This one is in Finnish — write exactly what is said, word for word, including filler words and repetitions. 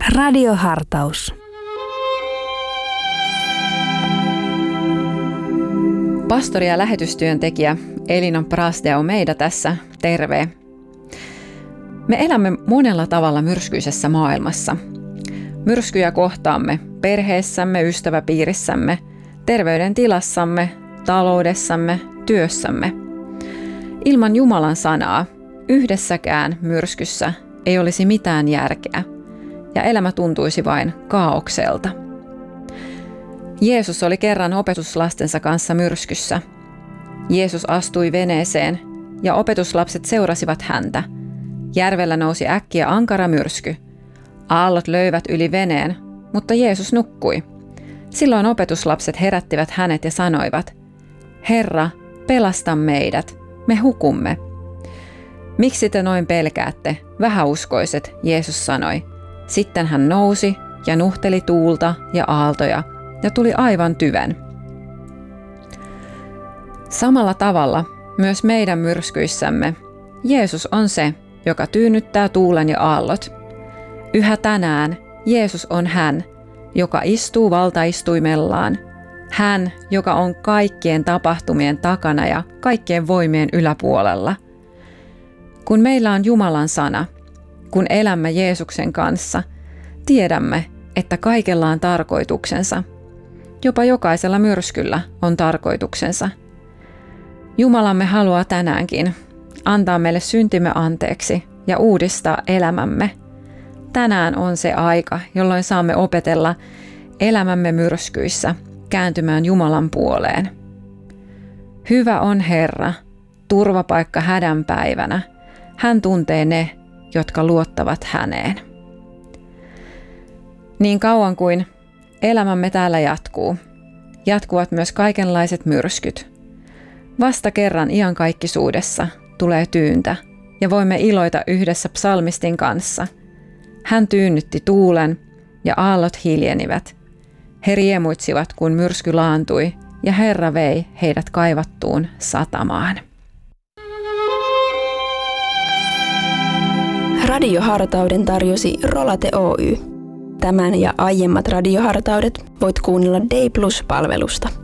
Radiohartaus. Pastori ja lähetystyöntekijä Elina Brasdeo meitä tässä, terve. Me elämme monella tavalla myrskyisessä maailmassa. Myrskyjä kohtaamme perheessämme, ystäväpiirissämme, terveydentilassamme, taloudessamme, työssämme. Ilman Jumalan sanaa yhdessäkään myrskyssä ei olisi mitään järkeä ja elämä tuntuisi vain kaaokselta. Jeesus oli kerran opetuslastensa kanssa myrskyssä. Jeesus astui veneeseen ja opetuslapset seurasivat häntä. Järvellä nousi äkkiä ankara myrsky. Aallot löivät yli veneen, mutta Jeesus nukkui. Silloin opetuslapset herättivät hänet ja sanoivat, Herra, pelasta meidät, me hukumme. Miksi te noin pelkäätte, vähäuskoiset, Jeesus sanoi. Sitten hän nousi ja nuhteli tuulta ja aaltoja ja tuli aivan tyven. Samalla tavalla myös meidän myrskyissämme Jeesus on se, joka tyynnyttää tuulen ja aallot. Yhä tänään Jeesus on hän, joka istuu valtaistuimellaan. Hän, joka on kaikkien tapahtumien takana ja kaikkien voimien yläpuolella. Kun meillä on Jumalan sana, kun elämme Jeesuksen kanssa, tiedämme, että kaikella on tarkoituksensa. Jopa jokaisella myrskyllä on tarkoituksensa. Jumalamme haluaa tänäänkin antaa meille syntimme anteeksi ja uudistaa elämämme. Tänään on se aika, jolloin saamme opetella elämämme myrskyissä kääntymään Jumalan puoleen. Hyvä on Herra, turvapaikka hädän päivänä. Hän tuntee ne, jotka luottavat häneen. Niin kauan kuin elämämme täällä jatkuu, jatkuvat myös kaikenlaiset myrskyt. Vasta kerran iankaikkisuudessa tulee tyyntä ja voimme iloita yhdessä psalmistin kanssa. Hän tyynnytti tuulen ja aallot hiljenivät. He riemuitsivat, kun myrsky laantui ja Herra vei heidät kaivattuun satamaan. Radiohartauden tarjosi Rolate Oy. Tämän ja aiemmat radiohartaudet voit kuunnella Day Plus-palvelusta.